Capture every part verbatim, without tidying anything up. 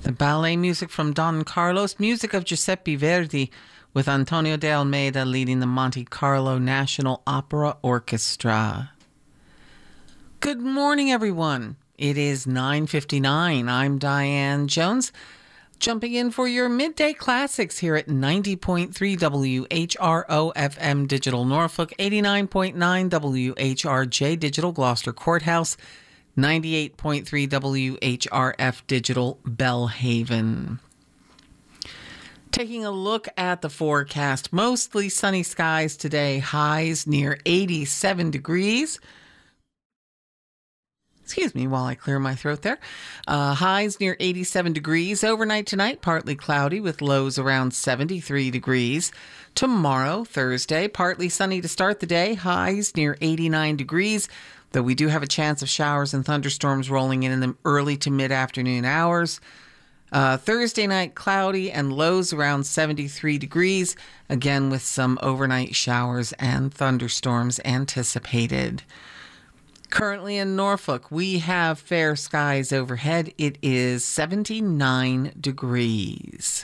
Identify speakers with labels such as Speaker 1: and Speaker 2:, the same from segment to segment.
Speaker 1: The ballet music from Don Carlos, music of Giuseppe Verdi, with Antonio de Almeida leading the Monte Carlo National Opera Orchestra. Good morning, everyone. It is nine fifty-nine. I'm Diane Jones, jumping in for your midday classics here at ninety point three W H R O F M Digital Norfolk, eighty-nine point nine W H R J Digital Gloucester Courthouse, ninety-eight point three W H R F Digital Bellhaven. Taking a look at the forecast, mostly sunny skies today, highs near eighty-seven degrees. Excuse me while I clear my throat there. Uh, highs near eighty-seven degrees. Overnight tonight, partly cloudy with lows around seventy-three degrees. Tomorrow, Thursday, partly sunny to start the day, highs near eighty-nine degrees. Though we do have a chance of showers and thunderstorms rolling in in the early to mid-afternoon hours. Uh, Thursday night, cloudy and lows around seventy-three degrees, again with some overnight showers and thunderstorms anticipated. Currently in Norfolk, we have fair skies overhead. It is seventy-nine degrees.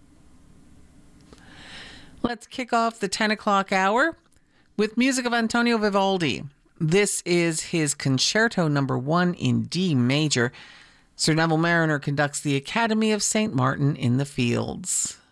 Speaker 1: Let's kick off the ten o'clock hour with music of Antonio Vivaldi. This is his Concerto Number One in D major. Sir Neville Marriner conducts the Academy of Saint Martin in the Fields.